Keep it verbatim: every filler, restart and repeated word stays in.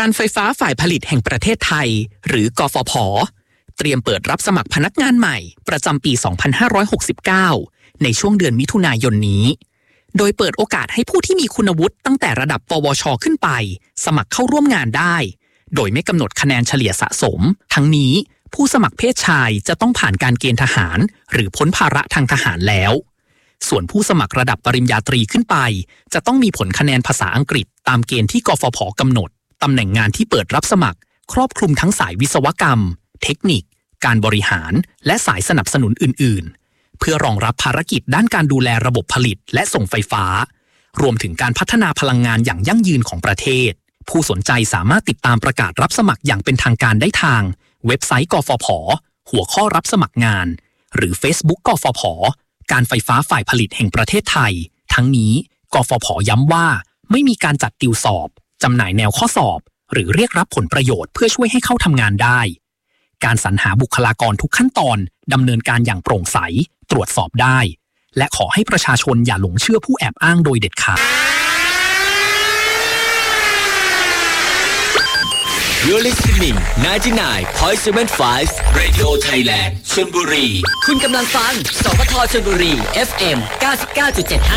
การไฟฟ้าฝ่ายผลิตแห่งประเทศไทยหรือกฟผ.เตรียมเปิดรับสมัครพนักงานใหม่ประจำปี สองพันห้าร้อยหกสิบเก้า ในช่วงเดือนมิถุนายนนี้โดยเปิดโอกาสให้ผู้ที่มีคุณวุฒิตั้งแต่ระดับปวช.ขึ้นไปสมัครเข้าร่วมงานได้โดยไม่กำหนดคะแนนเฉลี่ยสะสมทั้งนี้ผู้สมัครเพศชายจะต้องผ่านการเกณฑ์ทหารหรือพ้นภาระทางทหารแล้วส่วนผู้สมัครระดับปริญญาตรีขึ้นไปจะต้องมีผลคะแนนภาษาอังกฤษตามเกณฑ์ที่กฟผ.กำหนดตำแหน่งงานที่เปิดรับสมัครครอบคลุมทั้งสายวิศวกรรมเทคนิคการบริหารและสายสนับสนุนอื่นๆเพื่อรองรับภารกิจด้านการดูแลระบบผลิตและส่งไฟฟ้ารวมถึงการพัฒนาพลังงานอย่างยั่งยืนของประเทศผู้สนใจสามารถติดตามประกาศรับสมัครอย่างเป็นทางการได้ทางเว็บไซต์กฟผ.หัวข้อรับสมัครงานหรือ Facebook กฟผ.การไฟฟ้าฝ่ายผลิตแห่งประเทศไทยทั้งนี้กฟผ.ย้ำว่าไม่มีการจัดติวสอบจำหน่ายแนวข้อสอบหรือเรียกรับผลประโยชน์เพื่อช่วยให้เข้าทำงานได้การสรรหาบุคลากรทุกขั้นตอนดำเนินการอย่างโปร่งใสตรวจสอบได้และขอให้ประชาชนอย่าหลงเชื่อผู้แอบอ้างโดยเด็ดขาด You're listening ไนน์ตี้ไนน์ point เซเว่นไฟว์ Radio Thailand ชลบุรีคุณกำลังฟังสวทชลบุรี เอฟ เอ็ม เก้าสิบเก้าจุดเจ็ดห้า